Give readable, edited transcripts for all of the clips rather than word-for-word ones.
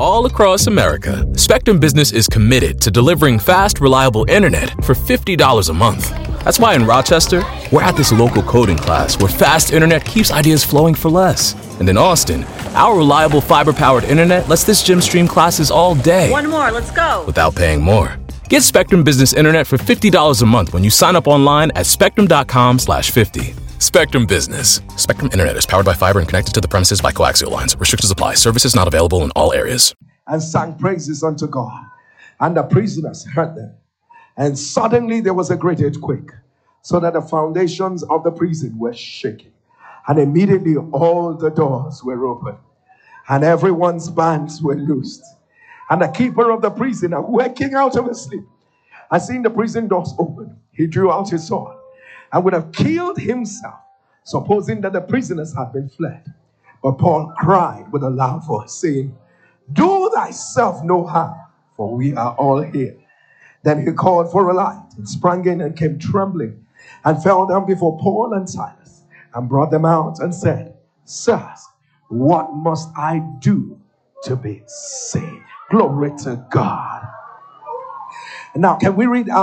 All across America, Spectrum Business is committed to delivering fast, reliable internet for $50 a month. That's why in Rochester, we're at this local coding class where fast internet keeps ideas flowing for less. And in Austin, our reliable fiber-powered internet lets this gym stream classes all day. One more, let's go. Without paying more. Get Spectrum Business Internet for $50 a month when you sign up online at spectrum.com/50. Spectrum Business. Spectrum Internet is powered by fiber and connected to the premises by coaxial lines. Restrictions apply. Services not available in all areas. And sang praises unto God. And the prisoners heard them. And suddenly there was a great earthquake, so that the foundations of the prison were shaking. And immediately all the doors were open, and everyone's bands were loosed. And the keeper of the prison, waking out of his sleep, and seeing the prison doors open, he drew out his sword and would have killed himself, supposing that the prisoners had been fled. But Paul cried with a loud voice, saying, "Do thyself no harm, for we are all here." Then he called for a light and sprang in and came trembling and fell down before Paul and Silas and brought them out and said, "Sirs, what must I do to be saved?" Glory to God. Now, can we read?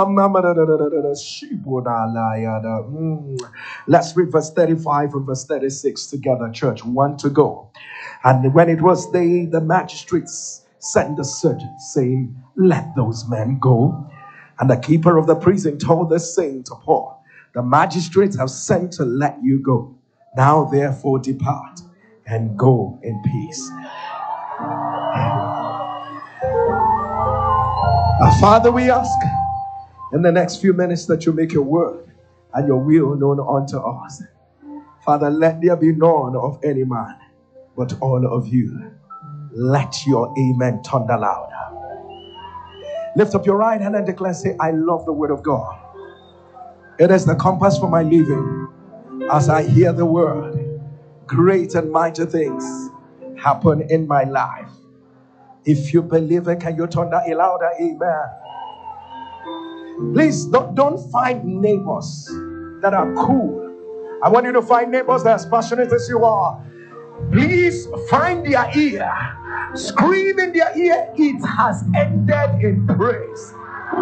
Let's read verse 35 and verse 36 together, church. One to go. And when it was day, the magistrates sent the sergeants, saying, "Let those men go." And the keeper of the prison told the saying to Paul, "The magistrates have sent to let you go. Now therefore depart and go in peace." Father, we ask in the next few minutes that you make your word and your will known unto us. Father, let there be none of any man, but all of you. Let your amen thunder louder. Lift up your right hand and declare, say, "I love the word of God. It is the compass for my living. As I hear the word, great and mighty things happen in my life." If you believe it, can you thunder a louder amen? Please don't find neighbors that are cool. I want you to find neighbors that are as passionate as you are. Please find their ear. Scream in their ear, "It has ended in praise."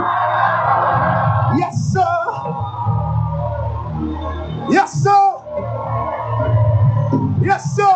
Yes, sir. Yes, sir. Yes, sir.